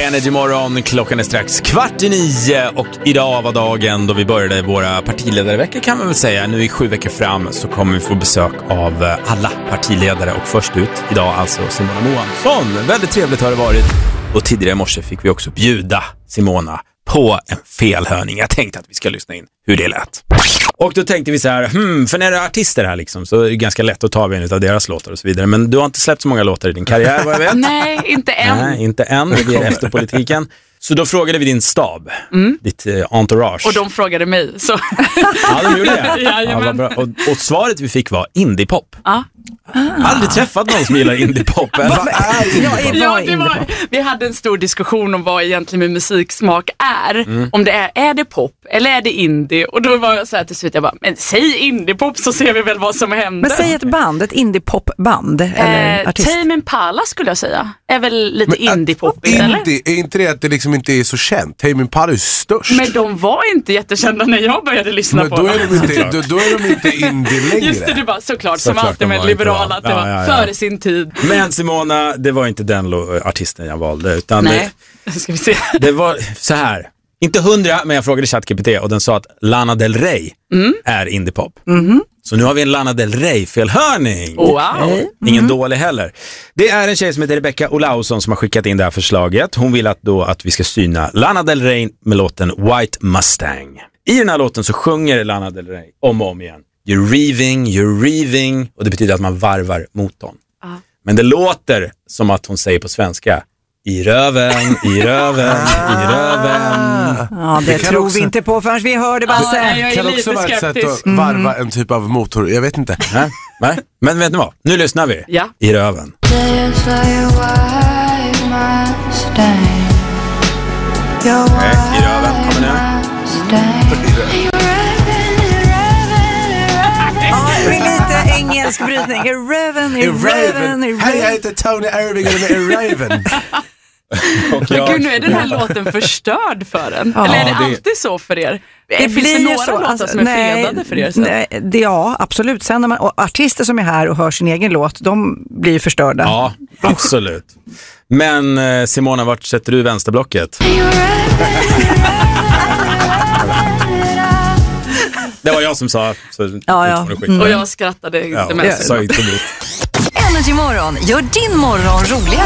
Energy Morgon, klockan är strax 8:45 och idag var dagen då vi började våra partiledarveckor kan man väl säga. Nu i 7 veckor fram så kommer vi få besök av alla partiledare och först ut idag alltså Simona Moansson. Väldigt trevligt har det varit och tidigare i morse fick vi också bjuda Simona på en felhörning. Jag tänkte att vi ska lyssna in hur det lät. Och då tänkte vi så här, för när det är artister här liksom, så är det ganska lätt att ta en av deras låtar och så vidare. Men du har inte släppt så många låtar i din karriär, vad jag vet. Nej, inte än. Nej, inte än. Vi är efter politiken. Så då frågade vi din stab, ditt entourage. Och de frågade mig. Så. Ja, de gjorde det. Ja, vad bra. Och svaret vi fick var indiepop. Ja. Aldrig träffat någon som gillar indiepop. Vad är indiepop? Vi hade en stor diskussion om vad egentligen med musiksmak är. Om det är det pop eller är det indie? Och då var jag så här till slut, jag bara, men säg indiepop så ser vi väl vad som händer. Men säg ett band, ett indiepopband eller artist. Tame Impala skulle jag säga. Är väl lite indiepop eller? Är inte det att det liksom inte är så känt? Tame Impala är störst. Men de var inte jättekända när jag började lyssna på dem. Då är de inte indie längre. Just det var såklart som alltid med liberala att det var före sin tid. Men Simona, det var inte den artisten jag valde utan nej, ska vi se. Det var så här. Inte 100, men jag frågade ChatGPT och den sa att Lana Del Rey är indiepop. Så nu har vi en Lana Del Rey-felhörning. Wow. Ingen dålig heller. Det är en tjej som heter Rebecca Olausson som har skickat in det här förslaget. Hon vill att vi ska syna Lana Del Rey med låten White Mustang. I den här låten så sjunger Lana Del Rey om och om igen. You're reaving. Och det betyder att man varvar motorn. Men det låter som att hon säger på svenska i röven. Ja, det tror också vi inte på förrän vi hör det, Basse. Jag kan är också vara ett skeptisk. sätt att varva en typ av motor. Jag vet inte. Nej. Men vet ni vad? Nu lyssnar vi. Ja. I röven. I röven, kommer nu. Ja, lite engelsk brytning. I röven. Hej, jag heter Tony Irving och det är Raven. Gud, nu är den här låten förstörd för en. Eller är det alltid så för er? Finns det några låtar som är fredade för er? Ja, absolut. Sen när och artister som är här och hör sin egen låt, de blir förstörda. Ja, absolut. Men Simona, vart sätter du vänsterblocket? Det var jag som sa. Så ja. Och jag skrattade inte med. Sa inte emot. Energy Morgon gör din morgon roligare.